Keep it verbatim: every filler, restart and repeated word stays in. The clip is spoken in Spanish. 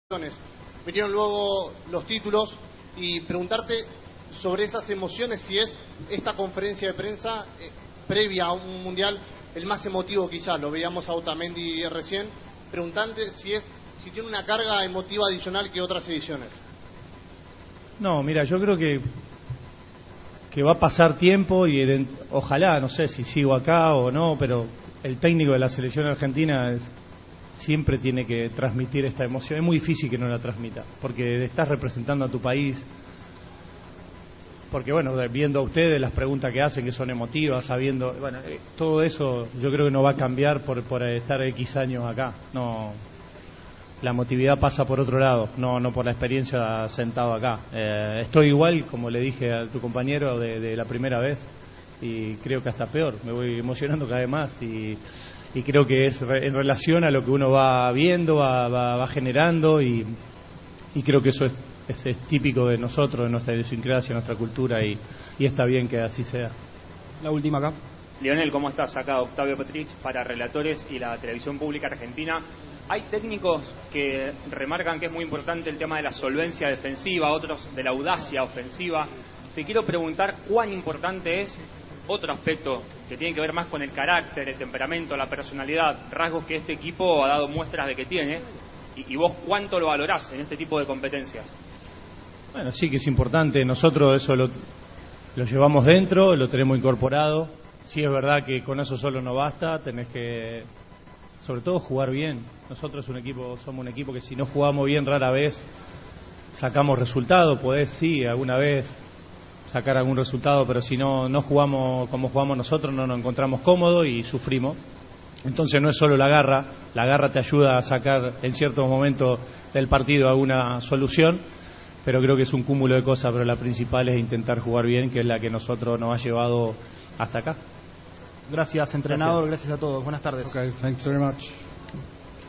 Vinieron luego los títulos y preguntarte sobre esas emociones, si es esta conferencia de prensa eh, previa a un mundial el más emotivo quizá, lo veíamos a Otamendi recién, preguntante si es si tiene una carga emotiva adicional que otras ediciones. No, mira, yo creo que que va a pasar tiempo y ojalá, no sé si sigo acá o no, pero el técnico de la selección argentina es, siempre tiene que transmitir esta emoción. Es muy difícil que no la transmita, porque estás representando a tu país. Porque bueno, viendo a ustedes las preguntas que hacen, que son emotivas, sabiendo, bueno, eh, todo eso yo creo que no va a cambiar por, por estar X años acá. No, la emotividad pasa por otro lado, no, no por la experiencia sentado acá. Eh, estoy igual, como le dije a tu compañero de, de la primera vez, y creo que hasta peor. Me voy emocionando cada vez más y y creo que es re, en relación a lo que uno va viendo, va, va, va generando y, y creo que eso es, es, es típico de nosotros, de nuestra idiosincrasia, de nuestra cultura y, y está bien que así sea. La última acá. Lionel, ¿cómo estás? Acá Octavio Petrich para Relatores y la Televisión Pública Argentina. Hay técnicos que remarcan que es muy importante el tema de la solvencia defensiva, otros de la audacia ofensiva. Te quiero preguntar cuán importante es otro aspecto que tiene que ver más con el carácter, el temperamento, la personalidad, rasgos que este equipo ha dado muestras de que tiene, y, y vos cuánto lo valorás en este tipo de competencias. Bueno, sí que es importante, nosotros eso lo, lo llevamos dentro, lo tenemos incorporado. Sí es verdad que con eso solo no basta, tenés que sobre todo jugar bien. Nosotros un equipo, somos un equipo que si no jugamos bien rara vez sacamos resultados, podés sí, alguna vez sacar algún resultado, pero si no no jugamos como jugamos nosotros, no nos encontramos cómodos y sufrimos. Entonces no es solo la garra, la garra te ayuda a sacar en ciertos momentos del partido alguna solución, pero creo que es un cúmulo de cosas, pero la principal es intentar jugar bien, que es la que nosotros nos ha llevado hasta acá. Gracias, entrenador, gracias, gracias a todos. Buenas tardes. Okay, thanks very much.